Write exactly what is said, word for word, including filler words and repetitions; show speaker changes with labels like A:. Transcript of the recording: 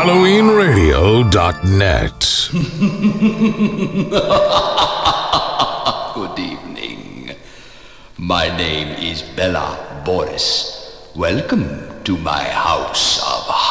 A: Halloween Radio dot net.
B: Good evening. My name is Bella Boris. Welcome to my house of